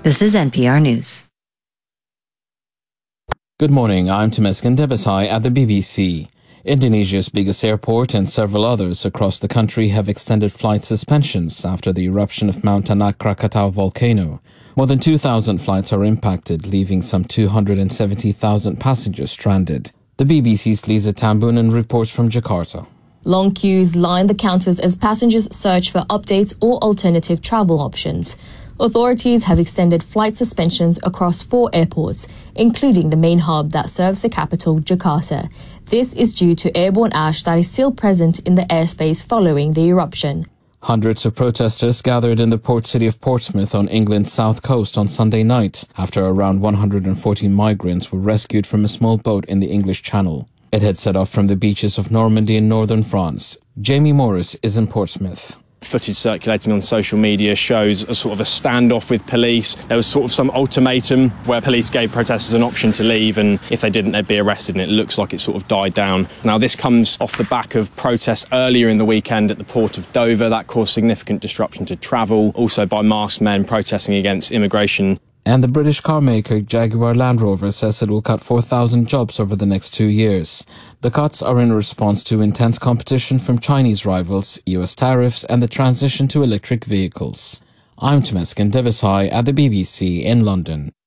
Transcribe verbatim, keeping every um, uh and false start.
This is N P R News. Good morning, I'm Temesgen Debesai at the B B C. Indonesia's biggest airport and several others across the country have extended flight suspensions after the eruption of Mount Anak Krakatau volcano. More than two thousand flights are impacted, leaving some two hundred seventy thousand passengers stranded. The B B C's Lisa Tambunan reports from Jakarta. Long queues line the counters as passengers search for updates or alternative travel options. Authorities have extended flight suspensions across four airports, including the main hub that serves the capital, Jakarta. This is due to airborne ash that is still present in the airspace following the eruption. Hundreds of protesters gathered in the port city of Portsmouth on England's south coast on Sunday night after around one hundred forty migrants were rescued from a small boat in the English Channel. It had set off from the beaches of Normandy in northern France. Jamie Morris is in Portsmouth. Footage circulating on social media shows a sort of a standoff with police. There was sort of some ultimatum where police gave protesters an option to leave, and if they didn't, they'd be arrested, and it looks like it sort of died down. Now, this comes off the back of protests earlier in the weekend at the port of Dover that caused significant disruption to travel, also by masked men protesting against immigration. And the British car maker Jaguar Land Rover says it will cut four thousand jobs over the next two years. The cuts are in response to intense competition from Chinese rivals, U S tariffs, and the transition to electric vehicles. I'm Temesgen Debesai at the B B C in London.